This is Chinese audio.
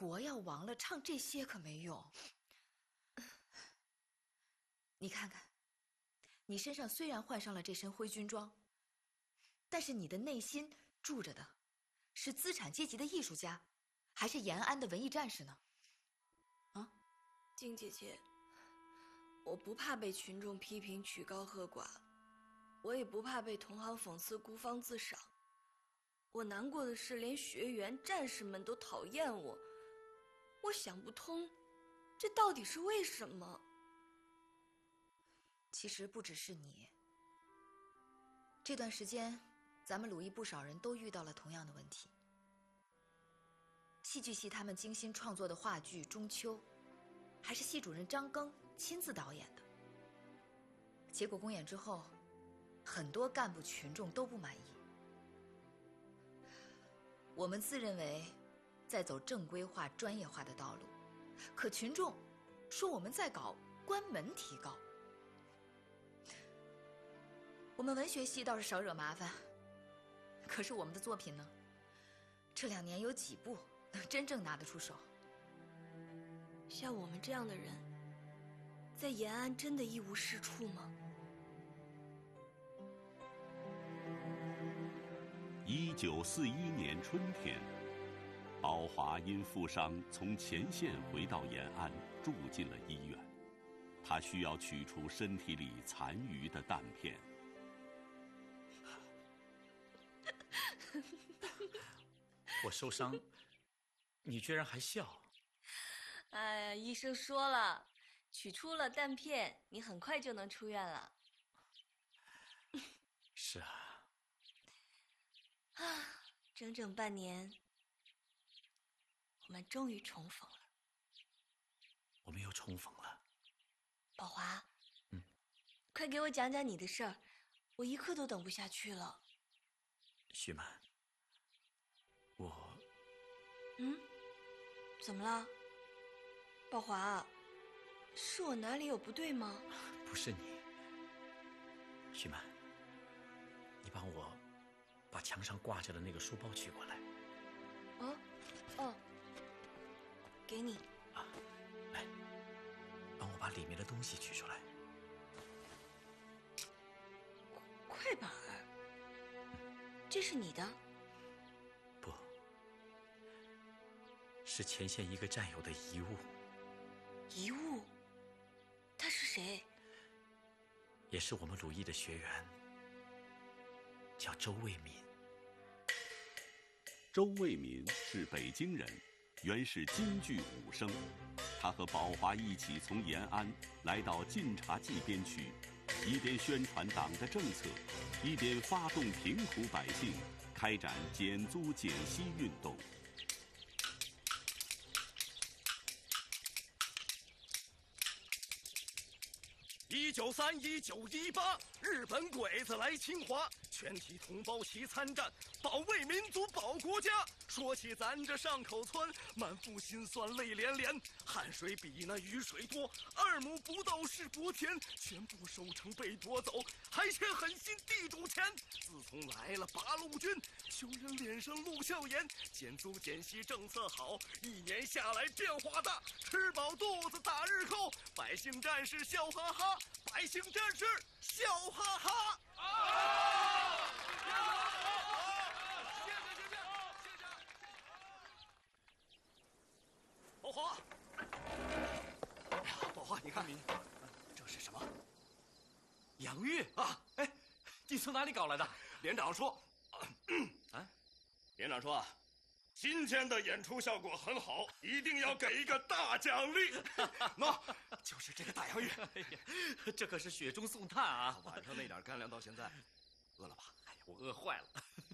国要亡了，唱这些可没用。你看看，你身上虽然换上了这身灰军装，但是你的内心住着的是资产阶级的艺术家，还是延安的文艺战士呢？啊， 静姐姐，我不怕被群众批评曲高和寡，我也不怕被同行讽刺孤芳自赏。我难过的是，连学员、战士们都讨厌我，我想不通，这到底是为什么？ 其实不只是你，这段时间，咱们鲁艺不少人都遇到了同样的问题。戏剧系他们精心创作的话剧《中秋》，还是系主任张庚亲自导演的。结果公演之后，很多干部群众都不满意。我们自认为在走正规化、专业化的道路，可群众说我们在搞关门提高。我们文学系倒是少惹麻烦，可是我们的作品呢？这2年有几部能真正拿得出手？ 像我们这样的人，在延安真的一无是处吗 ？1941年春天，宝华因负伤从前线回到延安，住进了医院。他需要取出身体里残余的弹片。 我受伤，你居然还笑？ 哎呀，医生说了，取出了弹片，你很快就能出院了。 是啊。 整整半年，我们终于重逢了。 我们又重逢了。 宝华，快给我讲讲你的事儿，我一刻都等不下去了。 徐曼， 怎么了？宝华，是我哪里有不对吗？ 不是你，徐曼，你帮我把墙上挂着的那个书包取过来。 给你。 来，帮我把里面的东西取出来。 快板儿，这是你的？ 不，是前线一个战友的遗物。 遗物？他是谁？ 也是我们鲁艺的学员，叫周卫民。 周卫民是北京人，原是京剧武生。他和宝华一起从延安来到晋察冀边区，一边宣传党的政策，一边发动贫苦百姓开展减租减息运动。 1933、1918，日本鬼子来侵华，全体同胞齐参战，保卫民族，保国家。说起咱这上口村，满腹心酸泪连连，汗水比那雨水多，2亩不到是国田，全部收成被夺走，还欠狠心地主钱。自从来了八路军，穷人脸上露笑颜，减租减息政策好，1年下来变化大，吃饱肚子打日扣，百姓战士笑哈哈，百姓战士笑哈哈。宝华，哎呀，宝华，你看，这是什么？ 洋芋啊！哎，你从哪里搞来的？ 连长说，连长说，今天的演出效果很好，一定要给一个大奖励。喏，就是这个大洋芋。 哎呀，这可是雪中送炭啊！ 晚上那点干粮到现在，饿了吧？ 哎呀，我饿坏了。